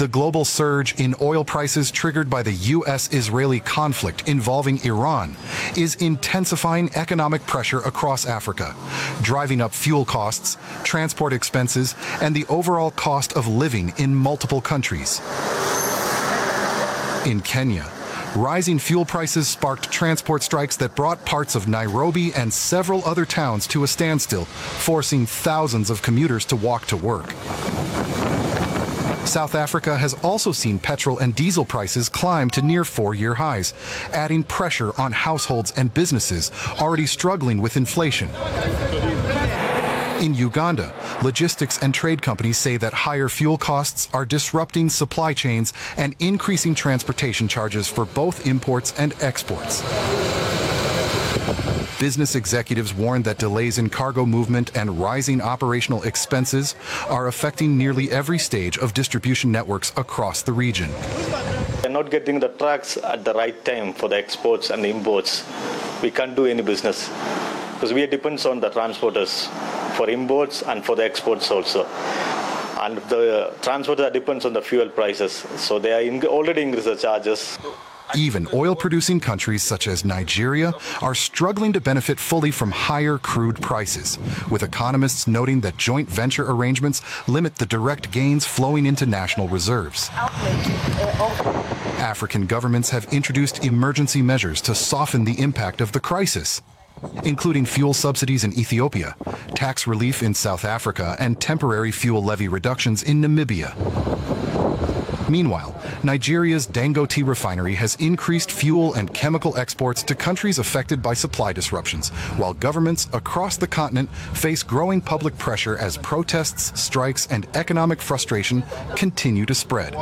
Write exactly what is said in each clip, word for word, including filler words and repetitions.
The global surge in oil prices triggered by the U S-Israeli conflict involving Iran is intensifying economic pressure across Africa, driving up fuel costs, transport expenses, and the overall cost of living in multiple countries. In Kenya, rising fuel prices sparked transport strikes that brought parts of Nairobi and several other towns to a standstill, forcing thousands of commuters to walk to work. South Africa has also seen petrol and diesel prices climb to near four-year highs, adding pressure on households and businesses already struggling with inflation. In Uganda, logistics and trade companies say that higher fuel costs are disrupting supply chains and increasing transportation charges for both imports and exports. Business executives warn that delays in cargo movement and rising operational expenses are affecting nearly every stage of distribution networks across the region. We're not getting the trucks at the right time for the exports and the imports. We can't do any business because we depend on the transporters for imports and for the exports also. And the transporter depends on the fuel prices, so they are in already increased the charges. Even oil-producing countries such as Nigeria are struggling to benefit fully from higher crude prices, with economists noting that joint venture arrangements limit the direct gains flowing into national reserves. African governments have introduced emergency measures to soften the impact of the crisis, including fuel subsidies in Ethiopia, tax relief in South Africa, and temporary fuel levy reductions in Namibia. Meanwhile, Nigeria's Dangote refinery has increased fuel and chemical exports to countries affected by supply disruptions, while governments across the continent face growing public pressure as protests, strikes, and economic frustration continue to spread.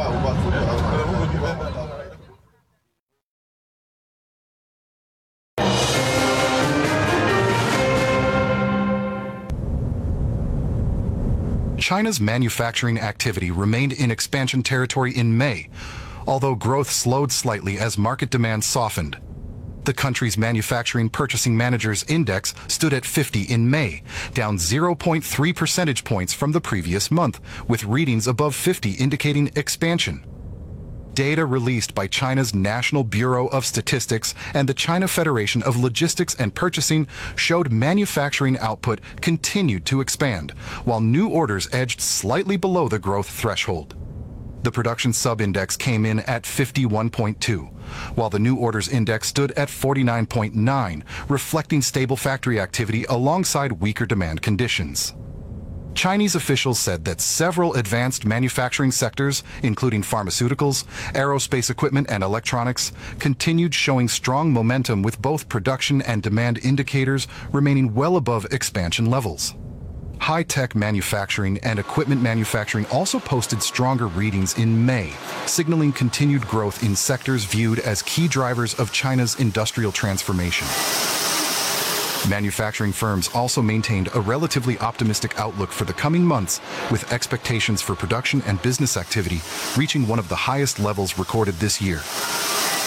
China's manufacturing activity remained in expansion territory in May, although growth slowed slightly as market demand softened. The country's Manufacturing Purchasing Managers Index stood at fifty in May, down zero point three percentage points from the previous month, with readings above fifty indicating expansion. Data released by China's National Bureau of Statistics and the China Federation of Logistics and Purchasing showed manufacturing output continued to expand, while new orders edged slightly below the growth threshold. The production sub-index came in at fifty-one point two, while the new orders index stood at forty-nine point nine, reflecting stable factory activity alongside weaker demand conditions. Chinese officials said that several advanced manufacturing sectors, including pharmaceuticals, aerospace equipment, and electronics, continued showing strong momentum, with both production and demand indicators remaining well above expansion levels. High-tech manufacturing and equipment manufacturing also posted stronger readings in May, signaling continued growth in sectors viewed as key drivers of China's industrial transformation. Manufacturing firms also maintained a relatively optimistic outlook for the coming months, with expectations for production and business activity reaching one of the highest levels recorded this year.